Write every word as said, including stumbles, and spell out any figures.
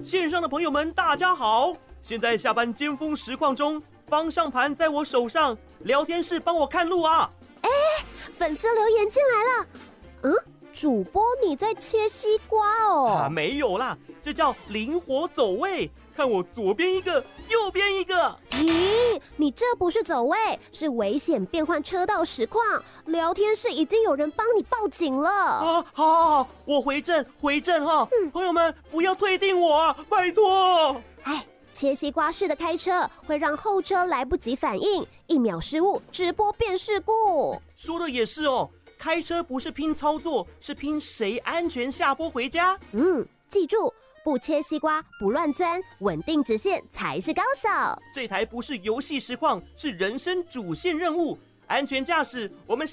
线上的朋友们，大家好！现在下班尖峰实况中，方向盘在我手上，聊天室帮我看路啊！ 哎，粉丝留言进来了，嗯，主播你在切西瓜哦？ 啊，没有啦，这叫灵活走位，看我左边一个，右边一个。 咦，你这不是走位，是危险变换车道实况。聊天室已经有人帮你报警了。 啊，好好好，我回正回正哈、嗯，朋友们不要退订我啊，拜托。 哎。切西瓜式的开车会让后车来不及反应，一秒失误，直播变事故。 说的也是哦，开车不是拼操作，是拼谁安全下坡回家。 嗯，记住，不切西瓜，不乱钻，稳定直线才是高手。 这台不是游戏实况，是人生主线任务，安全驾驶，我们。